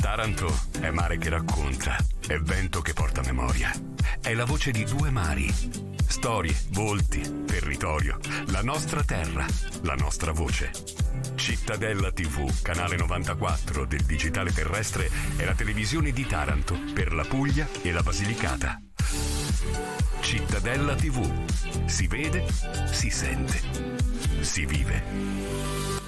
Taranto è mare che racconta, è vento che porta memoria, è la voce di due mari. Storie, volti, territorio, la nostra terra, la nostra voce. Cittadella TV, canale 94 del digitale terrestre, è la televisione di Taranto per la Puglia e la Basilicata. Cittadella TV. Si vede, si sente, si vive.